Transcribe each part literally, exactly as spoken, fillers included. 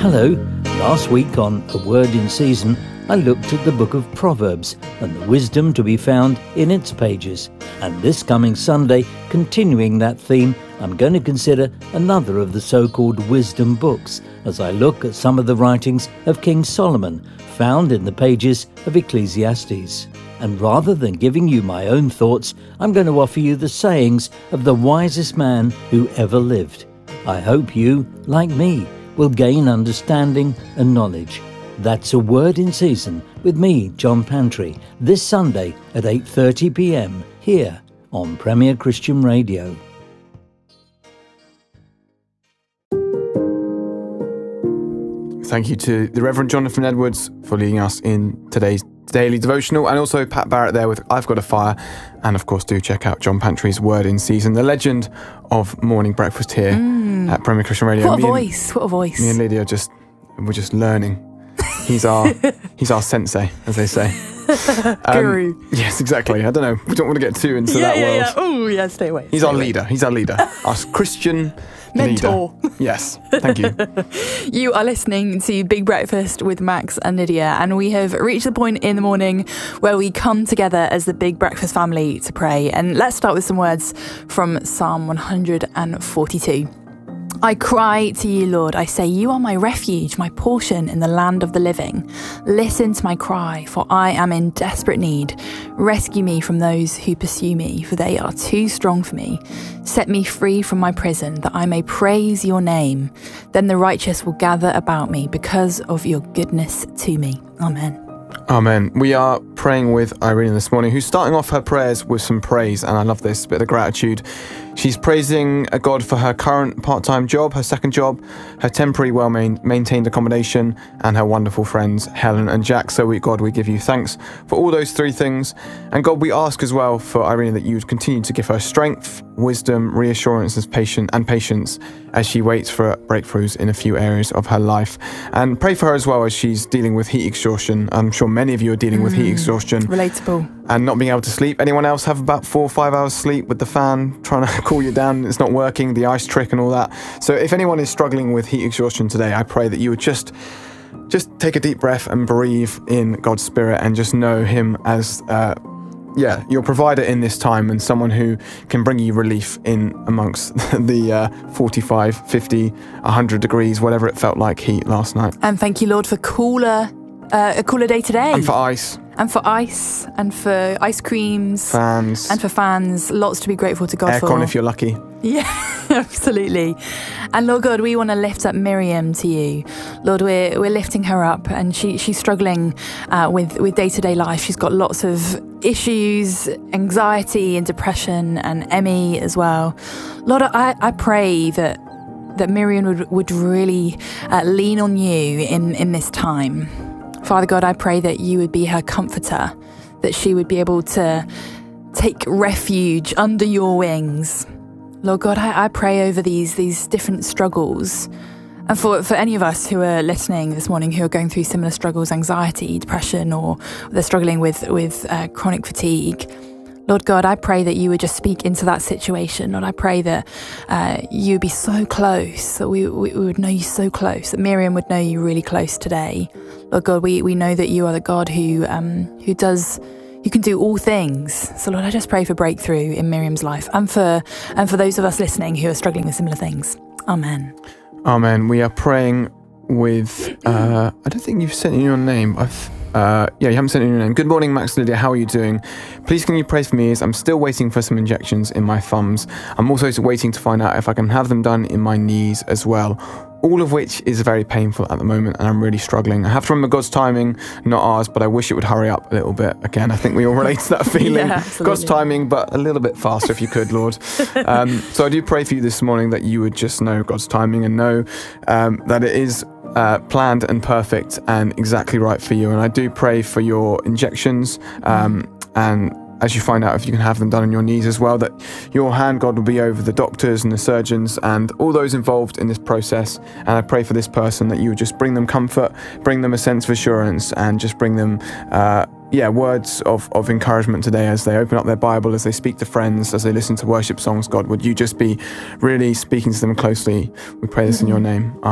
Hello. Last week on A Word in Season, I looked at the book of Proverbs and the wisdom to be found in its pages. And this coming Sunday, continuing that theme, I'm going to consider another of the so-called wisdom books as I look at some of the writings of King Solomon found in the pages of Ecclesiastes. And rather than giving you my own thoughts, I'm going to offer you the sayings of the wisest man who ever lived. I hope you, like me, will gain understanding and knowledge. That's A Word in Season with me, John Pantry, this Sunday at eight thirty p m here on Premier Christian Radio. Thank you to the Reverend Jonathan Edwards for leading us in today's daily devotional, and also Pat Barrett there with I've Got a Fire. And of course, do check out John Pantry's Word in Season, the legend of morning breakfast here mm. at Premier Christian Radio. What a me voice! And, what a voice! Me and Lydia are just we're just learning. He's our he's our sensei, as they say. Um, Guru. Yes, exactly. I don't know. We don't want to get too into yeah, that yeah, world. Yeah. Oh, yeah. Stay away. He's stay our away. leader. He's our leader. Our Christian mentor. Leader. Yes. Thank you. You are listening to Big Breakfast with Max and Lydia, and we have reached the point in the morning where we come together as the Big Breakfast family to pray. And let's start with some words from Psalm one forty-two. I cry to you, Lord. I say, you are my refuge, my portion in the land of the living. Listen to my cry, for I am in desperate need. Rescue me from those who pursue me, for they are too strong for me. Set me free from my prison, that I may praise your name. Then the righteous will gather about me because of your goodness to me. Amen. Amen. We are praying with Irene this morning, who's starting off her prayers with some praise, and I love this bit of gratitude. She's praising a God for her current part-time job, her second job, her temporary well-maintained accommodation, and her wonderful friends, Helen and Jack. So, we, God, we give you thanks for all those three things. And God, we ask as well for Irene that you would continue to give her strength, wisdom, reassurance, and patience, and patience as she waits for breakthroughs in a few areas of her life. And pray for her as well as she's dealing with heat exhaustion. I'm sure many of you are dealing mm, with heat exhaustion. Relatable. And not being able to sleep. Anyone else have about four or five hours sleep with the fan trying to cool you down? It's not working, the ice trick and all that. So if anyone is struggling with heat exhaustion today, I pray that you would just just take a deep breath and breathe in God's Spirit and just know him as uh, yeah, your provider in this time, and someone who can bring you relief in amongst the uh, forty-five, fifty, one hundred degrees, whatever it felt like heat last night. And thank you, Lord, for cooler, uh, a cooler day today. And for ice. And for ice, and for ice creams. Fans. And for fans. Lots to be grateful to God Aircon for. Aircon if you're lucky. Yeah, absolutely. And Lord God, we want to lift up Miriam to you. Lord, we're we're lifting her up, and she she's struggling uh, with, with day-to-day life. She's got lots of issues, anxiety and depression, and Emmy as well. Lord, I, I pray that that Miriam would, would really uh, lean on you in, in this time. Father God, I pray that you would be her comforter, that she would be able to take refuge under your wings. Lord God, I, I pray over these these different struggles. And for, for any of us who are listening this morning who are going through similar struggles, anxiety, depression, or they're struggling with, with uh, chronic fatigue, Lord God, I pray that you would just speak into that situation. Lord, I pray that uh, you would be so close, that we, we would know you so close, that Miriam would know you really close today. Lord God, we, we know that you are the God who um, who does, you can do all things. So Lord, I just pray for breakthrough in Miriam's life, and for and for those of us listening who are struggling with similar things. Amen. Amen. We are praying with, uh, I don't think you've sent in your name. I've Uh, yeah, you haven't sent in your name. Good morning, Max and Lydia. How are you doing? Please can you pray for me as I'm still waiting for some injections in my thumbs. I'm also waiting to find out if I can have them done in my knees as well. All of which is very painful at the moment, and I'm really struggling. I have to remember God's timing, not ours, but I wish it would hurry up a little bit. Again, I think we all relate to that feeling. Yeah, God's timing, but a little bit faster if you could, Lord. Um, so I do pray for you this morning that you would just know God's timing and know um, that it is Uh, planned and perfect and exactly right for you. And I do pray for your injections um, and as you find out if you can have them done on your knees as well, that your hand, God, will be over the doctors and the surgeons and all those involved in this process. And I pray for this person that you would just bring them comfort, bring them a sense of assurance, and just bring them uh, yeah, words of, of encouragement today as they open up their Bible, as they speak to friends, as they listen to worship songs. God, would you just be really speaking to them closely? We pray this in your name. Amen.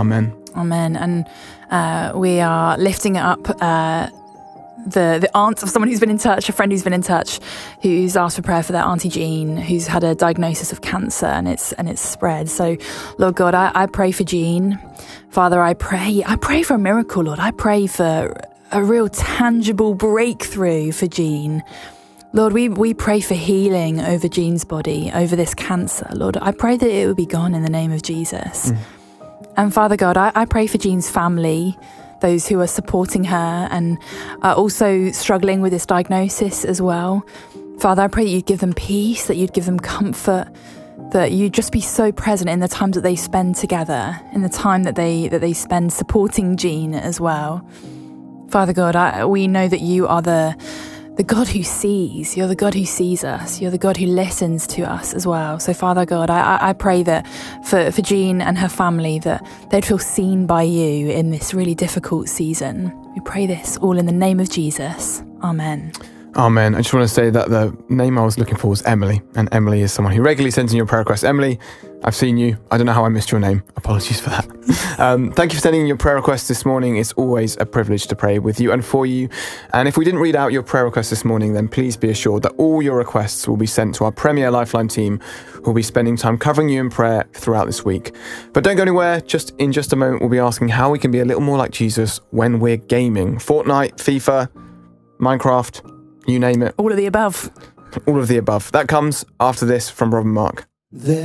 Amen. And uh, we are lifting up uh, the the aunt of someone who's been in touch, a friend who's been in touch, who's asked for prayer for their Auntie Jean, who's had a diagnosis of cancer and it's and it's spread. So, Lord God, I, I pray for Jean. Father, I pray, I pray for a miracle, Lord. I pray for a real tangible breakthrough for Jean. Lord, we, we pray for healing over Jean's body, over this cancer. Lord, I pray that it will be gone in the name of Jesus. Mm. And Father God, I, I pray for Jean's family, those who are supporting her and are also struggling with this diagnosis as well. Father, I pray that you'd give them peace, that you'd give them comfort, that you'd just be so present in the times that they spend together, in the time that they that they spend supporting Jean as well. Father God, I, we know that you are the the God who sees. You're the God who sees us. You're the God who listens to us as well. So Father God, I, I pray that for, for Jean and her family, that they'd feel seen by you in this really difficult season. We pray this all in the name of Jesus. Amen. Amen. I just want to say that the name I was looking for was Emily, and Emily is someone who regularly sends in your prayer requests. Emily, I've seen you. I don't know how I missed your name. Apologies for that. um, thank you for sending in your prayer requests this morning. It's always a privilege to pray with you and for you. And if we didn't read out your prayer requests this morning, then please be assured that all your requests will be sent to our Premier Lifeline team, who will be spending time covering you in prayer throughout this week. But don't go anywhere. Just in just a moment, we'll be asking how we can be a little more like Jesus when we're gaming. Fortnite, FIFA, Minecraft, you name it. All of the above. All of the above. That comes after this from Rob and Mark.